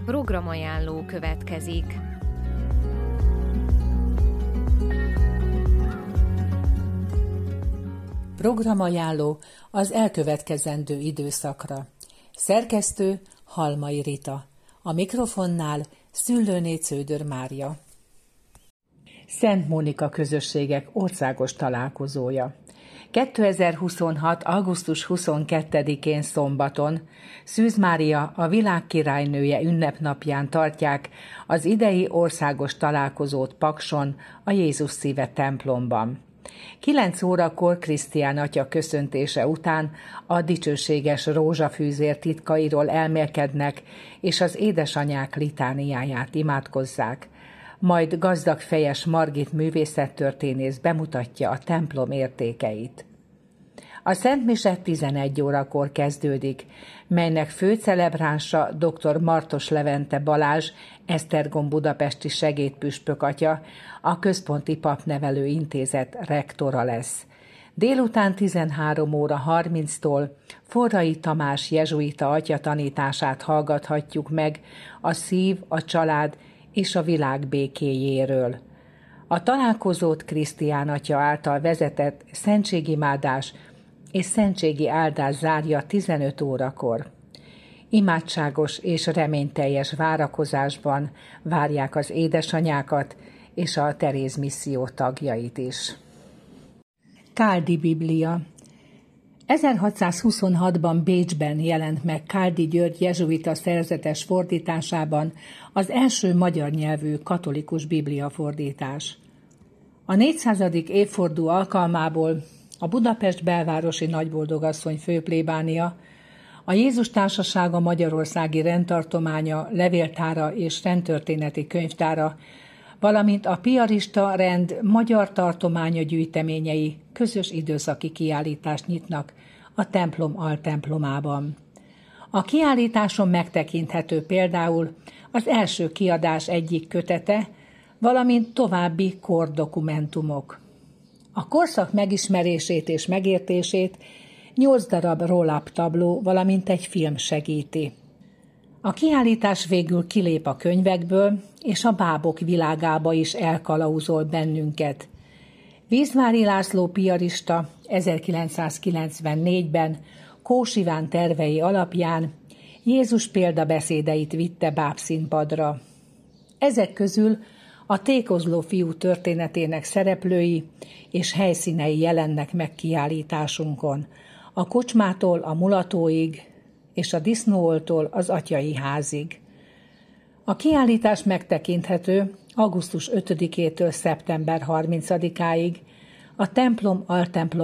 Programajánló következik. Programajánló az elkövetkezendő időszakra. Szerkesztő Halmai Rita. A mikrofonnál Szüllőné Cződör Mária. Szent Mónika közösségek országos találkozója. 2026. augusztus 22-én szombaton Szűz Mária, a világ királynője ünnepnapján tartják az idei országos találkozót Pakson, a Jézus Szíve templomban. 9 órakor Krisztián atya köszöntése után a dicsőséges rózsafűzér titkairól elmélkednek, és az édesanyák litániáját imádkozzák. Majd gazdag fejes Margit művészettörténész bemutatja a templom értékeit. A szentmise 11 órakor kezdődik, melynek főcelebránsa dr. Martos Levente Balázs, Esztergom budapesti segédpüspök atya, a Központi Papnevelő Intézet rektora lesz. Délután 13 óra 30-tól Forrai Tamás jezsuita atya tanítását hallgathatjuk meg a szív, a család és a világ békéjéről. A találkozót Krisztián atya által vezetett szentségimádás és szentségi áldás zárja 15 órakor. Imádságos és reményteljes várakozásban várják az édesanyákat és a Teréz misszió tagjait is. Káldi Biblia. 1626-ban Bécsben jelent meg Káldi György jezsuita szerzetes fordításában az első magyar nyelvű katolikus bibliafordítás. A 400. évforduló alkalmából a Budapest belvárosi nagyboldogasszony főplébánia, a Jézus Társasága Magyarországi Rendtartománya levéltára és rendtörténeti könyvtára, valamint a Piarista rend magyar tartománya gyűjteményei közös időszaki kiállítást nyitnak a templom altemplomában. A kiállításon megtekinthető például az első kiadás egyik kötete, valamint további kordokumentumok. A korszak megismerését és megértését 8 darab roll-up tabló, valamint egy film segíti. A kiállítás végül kilép a könyvekből, és a bábok világába is elkalauzol bennünket. Vízvári László piarista 1994-ben Kós Iván tervei alapján Jézus példabeszédeit vitte bábszínpadra. Ezek közül a tékozló fiú történetének szereplői és helyszínei jelennek meg kiállításunkon, a kocsmától a mulatóig és a disznóoltól az atyai házig. A kiállítás megtekinthető augusztus 5-től szeptember 30-áig a templom altemplom